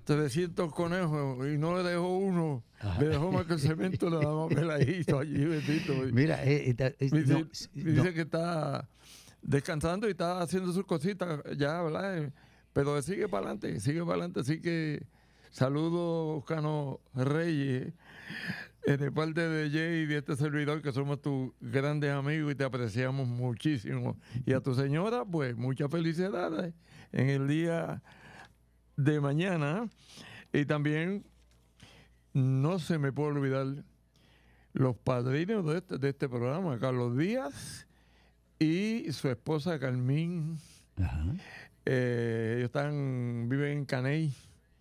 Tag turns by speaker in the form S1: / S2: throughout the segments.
S1: 300 conejos y no le dejó uno.
S2: Ajá.
S1: Le dejó más que el cemento, le daba peladito allí, bendito.
S2: Mira,
S1: Dice que está descansando y está haciendo sus cositas ya, ¿verdad? Pero sigue para adelante, sigue para adelante. Así que saludos, Cano Reyes, de parte de Jay y de este servidor, que somos tus grandes amigos y te apreciamos muchísimo. Y a tu señora, pues muchas felicidades en el día de mañana. Y también no se me puede olvidar los padrinos de este programa, Carlos Díaz y su esposa Carmín.
S2: Ajá.
S1: Ellos viven en Caney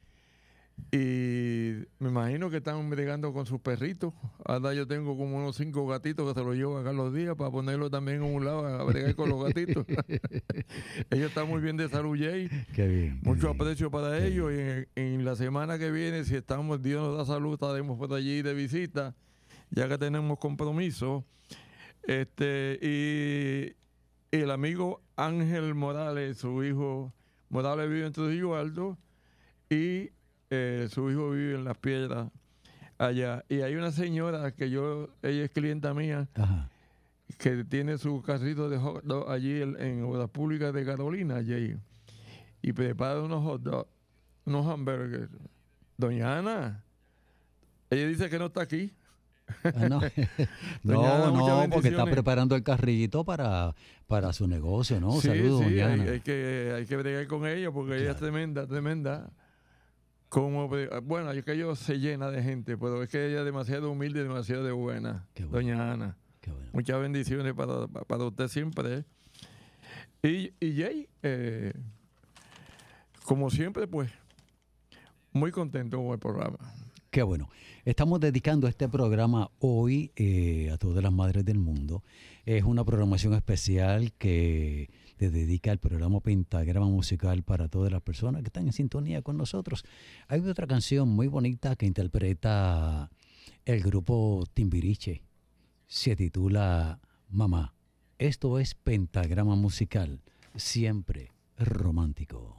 S1: y me imagino que están bregando con sus perritos. Ahora yo tengo como unos 5 gatitos que se los llevo a Carlos Díaz para ponerlos también en un lado a bregar con los gatitos. Ellos están muy bien de salud, Jay.
S2: Qué bien.
S1: Mucho aprecio para ellos. Y en la semana que viene, si Dios nos da salud, estaremos por allí de visita, ya que tenemos compromiso. Y el amigo Ángel Morales, su hijo Morales vive en Trujillo Alto y su hijo vive en Las Piedras allá. Y hay una señora ella es clienta mía.
S2: Ajá.
S1: Que tiene su carrito de hot dog allí en Obras Públicas de Carolina, allí, y prepara unos hot dogs, unos hamburgues. Doña Ana, ella dice que no está aquí.
S2: No,
S1: Doña Ana, muchas
S2: porque está
S1: bendiciones.
S2: preparando el carrito para su negocio, ¿no?
S1: Sí,
S2: Saludos,
S1: sí,
S2: doña Ana.
S1: hay que bregar con ella porque ella es tremenda, tremenda. Bueno, es que ella se llena de gente, pero es que ella es demasiado humilde y demasiado buena.
S2: Qué bueno.
S1: Doña Ana.
S2: Qué bueno.
S1: Muchas bendiciones para usted siempre. Y Jay, como siempre, pues, muy contento con el programa.
S2: Qué bueno. Estamos dedicando este programa hoy a todas las madres del mundo. Es una programación especial que le dedica el programa Pentagrama Musical para todas las personas que están en sintonía con nosotros. Hay otra canción muy bonita que interpreta el grupo Timbiriche. Se titula Mamá. Esto es Pentagrama Musical, siempre romántico.